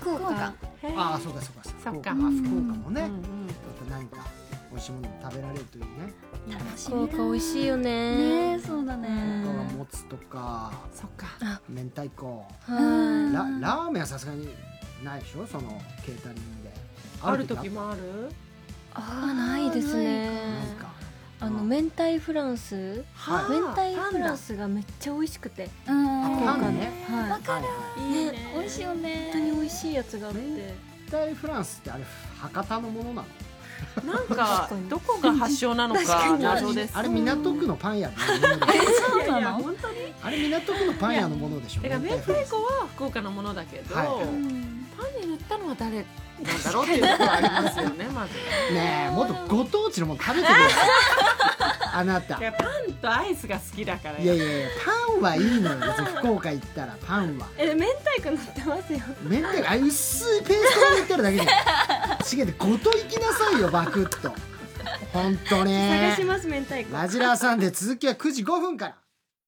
福岡。 ああ、そうかそうか、福岡もね、やっぱ何か美味しいものも食べられるというね。 福岡美味しいよね。 そうだね。 福岡はもつとか、 そっか、 明太子、 はい。 ラーメンはさすがにないでしょ、そのケータリングで。 ある時もある？ ないですね。 なんか明太フランス、 はい明太フランスがめっちゃ美味しくて、 パンね。 はい。 わかる。 いいね。 美味しいよね。 本当に美味しいやつがあって。 明太フランスってあれ博多のものなの？ なんかどこが発祥なのか謎です。 あれ港区のパン屋のものでしょ。 そうなの？ 本当に？ あれ港区のパン屋のものでしょ。 だから明太子は福岡のものだけど、 はいパンに塗ったのは誰なんだろうっていうところありますよね。まずねえ、もっとご当地のもの食べてください。あなた。 いや、パンとアイスが好きだから。 いやいやいや、パンはいいのよ。別に福岡行ったらパンは。 明太子塗ってますよ。 明太子、薄いペーストが塗ってあるだけで。違うで、ごと行きなさいよ、バクッと。本当ね。 探します明太子。 ラジラーさんで続きは9時5分から。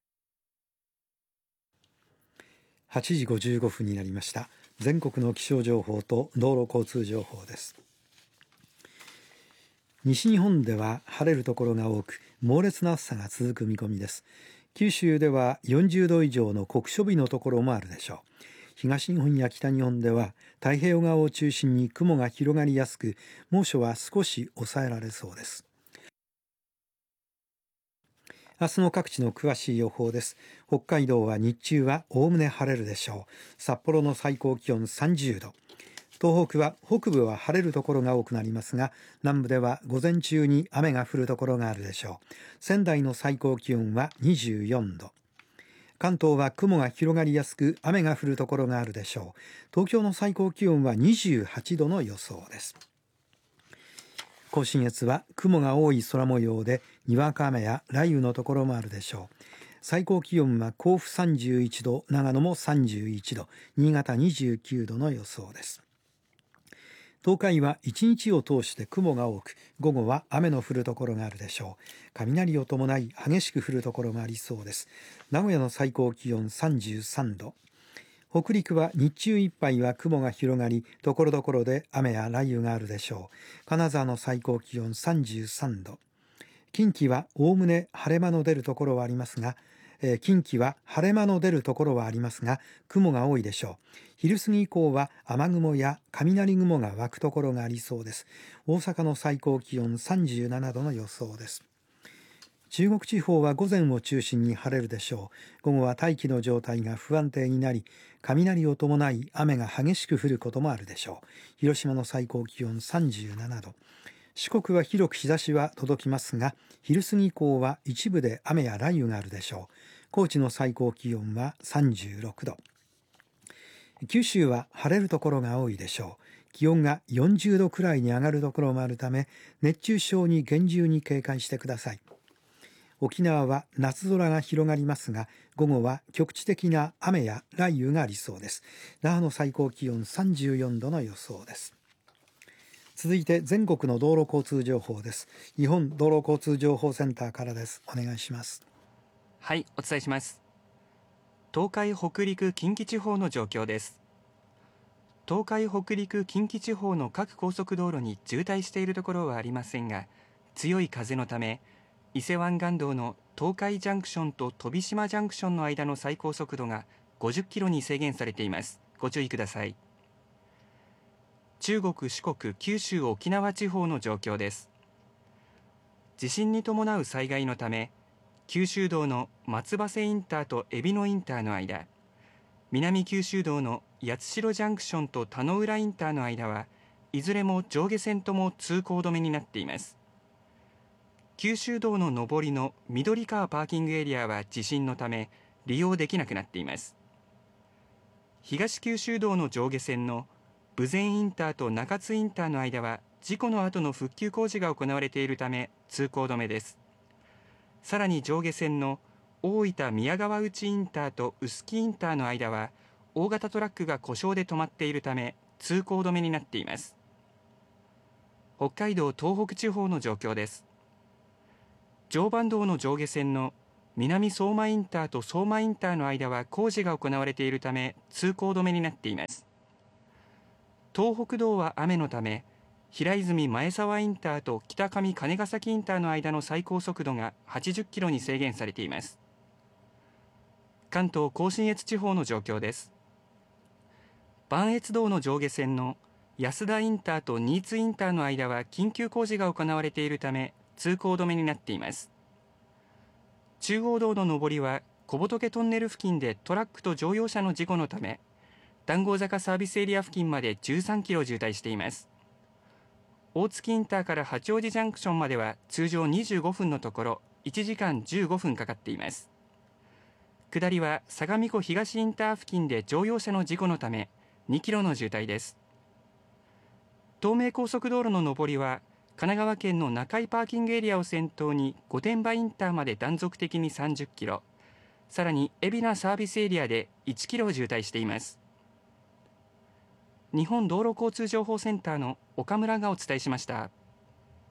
8時55分になりました。全国の気象情報と道路交通情報です。西日本では晴れるところが多く、猛烈な暑さが続く見込みです。九州では40度以上の酷暑日のところもあるでしょう。東日本や北日本では太平洋側を中心に雲が広がりやすく、猛暑は少し抑えられそうです。明日の各地の詳しい予報です。北海道は日中はおおむね晴れるでしょう。札幌の最高気温30度。東北は北部は晴れるところが多くなりますが、南部では午前中に雨が降るところがあるでしょう。仙台の最高気温は24度。関東は雲が広がりやすく雨が降るところがあるでしょう。東京の最高気温は28度の予想です。甲信越は雲が多い空模様で、にわか雨や雷雨のところもあるでしょう。最高気温は甲府31度、長野も31度、新潟29度の予想です。東海は一日を通して雲が多く、午後は雨の降るところがあるでしょう。雷を伴い激しく降るところがありそうです。名古屋の最高気温33度。北陸は日中いっぱいは雲が広がり、ところどころで雨や雷雨があるでしょう。金沢の最高気温33度。近畿はおおむね晴れ間の出るところはありますが、雲が多いでしょう。昼過ぎ以降は雨雲や雷雲が湧くところがありそうです。大阪の最高気温37度の予想です。中国地方は午前を中心に晴れるでしょう。午後は大気の状態が不安定になり、雷を伴い雨が激しく降ることもあるでしょう。広島の最高気温37度。四国は広く日差しは届きますが、昼過ぎ以降は一部で雨や雷雨があるでしょう。高知の最高気温は36度。九州は晴れるところが多いでしょう。気温が40度くらいに上がるところもあるため、熱中症に厳重に警戒してください。沖縄は夏空が広がりますが、午後は局地的な雨や雷雨がありそうです。那覇の最高気温34度の予想です。続いて全国の道路交通情報です。日本道路交通情報センターからです。お願いします。 はい、お伝えします。東海北陸近畿地方の状況です。東海北陸近畿地方の各高速道路に渋滞しているところはありませんが、強い風のため伊勢湾岸道の東海ジャンクションと飛島ジャンクションの間の最高速度が50キロに制限されています。ご注意ください。中国、四国、九州、沖縄地方の状況です。地震に伴う災害のため、九州道の松葉瀬インターと海老野インターの間、南九州道の八代ジャンクションと田野浦インターの間はいずれも上下線とも通行止めになっています。九州道の上りの緑川パーキングエリアは地震のため利用できなくなっています。東九州道の上下線の豊前インターと中津インターの間は事故の後の復旧工事が行われているため通行止めです。さらに上下線の大分宮川内インターと臼杵インターの間は大型トラックが故障で止まっているため通行止めになっています。北海道東北地方の状況です。常磐道の上下線の南相馬インターと相馬インターの間は工事が行われているため通行止めになっています。 東北道は雨のため平泉前沢インターと北上金ヶ崎インターの間の最高速度が80キロに制限されています。関東甲信越地方の状況です。磐越道の上下線の安田インターと新津インターの間は緊急工事が行われているため通行止めになっています。中央道の上りは小仏トンネル付近でトラックと乗用車の事故のため談合坂サービスエリア付近まで13キロ渋滞しています。大月インターから八王子ジャンクションまでは通常25分のところ1時間15分かかっています。下りは相模湖東インター付近で乗用車の事故のため2キロの渋滞です。東名高速道路の上りは神奈川県の中井パーキングエリアを先頭に御殿場インターまで断続的に30キロ、さらに海老名サービスエリアで1キロ渋滞しています。日本道路交通情報センターの岡村がお伝えしました。